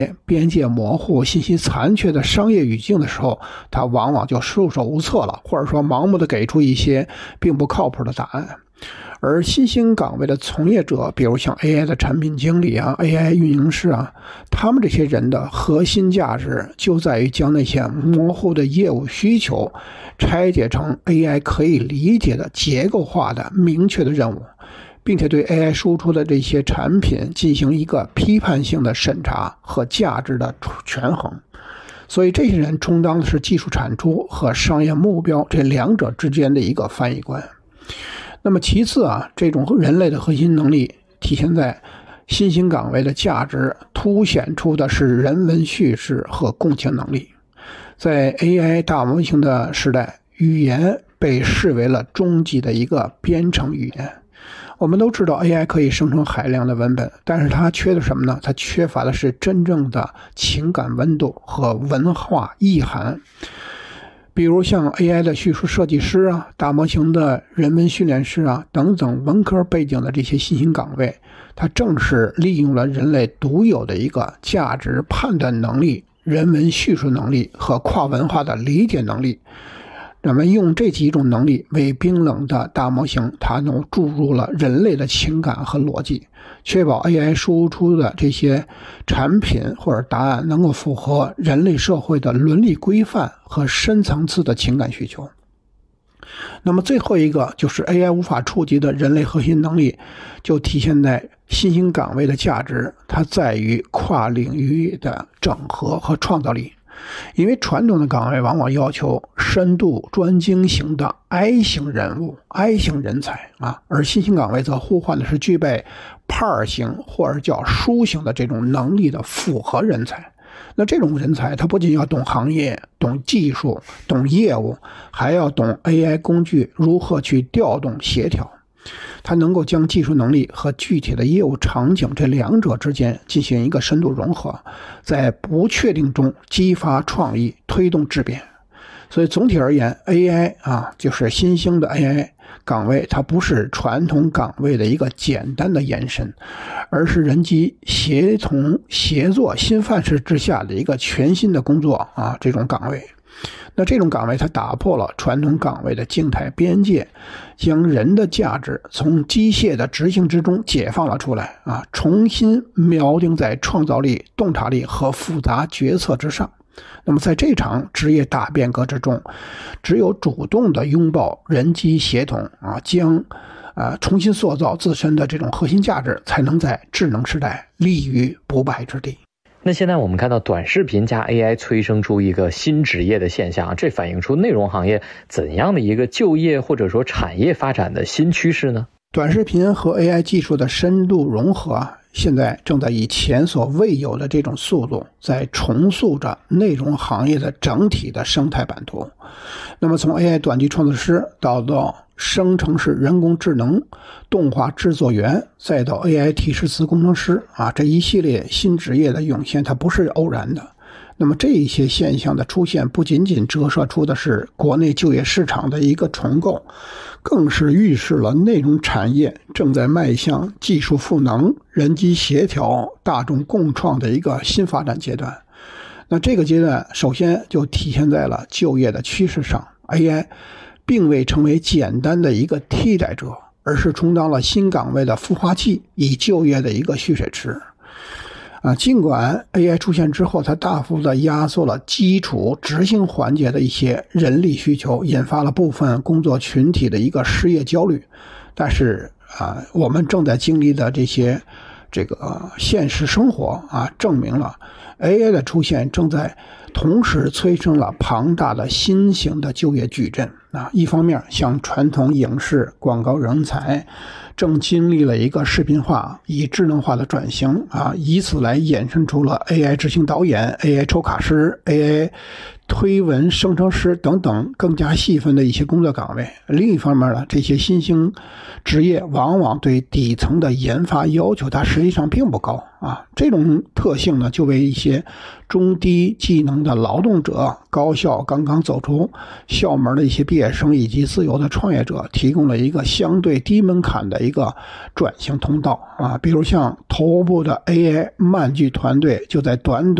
边界模糊、信息残缺的商业语境的时候，它往往就束手无策了，或者说盲目的给出一些并不靠谱的答案。而新兴岗位的从业者，比如像 AI 的产品经理啊、AI 运营师啊，他们这些人的核心价值就在于将那些模糊的业务需求拆解成 AI 可以理解的结构化的明确的任务，并且对 AI 输出的这些产品进行一个批判性的审查和价值的权衡。所以这些人充当的是技术产出和商业目标这两者之间的一个翻译官。那么其次啊，这种人类的核心能力体现在新兴岗位的价值，凸显出的是人文叙事和共情能力。在 AI 大模型的时代，语言被视为了终极的一个编程语言。我们都知道 AI 可以生成海量的文本，但是它缺的什么呢？它缺乏的是真正的情感温度和文化意涵。比如像 AI 的叙述设计师啊、大模型的人文训练师啊等等文科背景的这些新兴岗位，它正是利用了人类独有的一个价值判断能力、人文叙述能力和跨文化的理解能力。那么用这几种能力为冰冷的大模型，它能注入了人类的情感和逻辑，确保 AI 输出的这些产品或者答案能够符合人类社会的伦理规范和深层次的情感需求。那么最后一个就是 AI 无法触及的人类核心能力，就体现在新兴岗位的价值，它在于跨领域的整合和创造力。因为传统的岗位往往要求深度专精型的 I 型人物、I 型人才啊，而新兴岗位则呼唤的是具备 PAR 型或者叫书型的这种能力的复合人才。那这种人才他不仅要懂行业、懂技术、懂业务，还要懂 AI 工具如何去调动协调。它能够将技术能力和具体的业务场景这两者之间进行一个深度融合，在不确定中激发创意，推动质变。所以总体而言 AI 啊，就是新兴的 AI 岗位，它不是传统岗位的一个简单的延伸，而是人机协同协作新范式之下的一个全新的工作啊，这种岗位。那这种岗位它打破了传统岗位的静态边界，将人的价值从机械的执行之中解放了出来啊，重新锚定在创造力、洞察力和复杂决策之上。那么在这场职业大变革之中，只有主动的拥抱人机协同啊，将重新塑造自身的这种核心价值，才能在智能时代立于不败之地。 那现在我们看到短视频加 AI 催生出一个新职业的现象，这反映出内容行业怎样的一个就业或者说产业发展的新趋势呢？ 短视频和 AI 技术的深度融合现在正在以前所未有的这种速度在重塑着内容行业的整体的生态版图。那么从 AI 短剧创作师到生成式人工智能动画制作员，再到 AI 提示词工程师啊，这一系列新职业的涌现，它不是偶然的。那么这一些现象的出现，不仅仅折射出的是国内就业市场的一个重构，更是预示了内容产业正在迈向技术赋能、人机协调、大众共创的一个新发展阶段。那这个阶段首先就体现在了就业的趋势上， AI 并未成为简单的一个替代者，而是充当了新岗位的孵化器，以就业的一个蓄水池。尽管 AI 出现之后，它大幅的压缩了基础执行环节的一些人力需求，引发了部分工作群体的一个失业焦虑，但是我们正在经历的这个现实生活证明了 AI 的出现正在同时催生了庞大的新型的就业矩阵一方面像传统影视广告人才正经历了一个视频化以智能化的转型以此来衍生出了 AI 执行导演、AI 抽卡师、AI 推文生成师等等更加细分的一些工作岗位。另一方面呢，这些新兴职业往往对底层的研发要求它实际上并不高啊。这种特性呢，就为一些中低技能的劳动者、高校刚刚走出校门的一些毕业生以及自由的创业者提供了一个相对低门槛的一个转型通道啊。比如像头部的 AI 漫剧团队就在短